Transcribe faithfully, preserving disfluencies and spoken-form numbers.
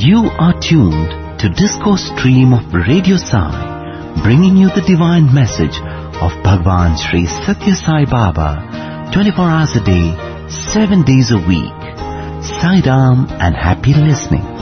You are tuned to Disco Stream of Radio Sai, bringing you the divine message of Bhagwan Sri Satya Sai Baba, twenty-four hours a day, seven days a week. Sai Ram and happy listening.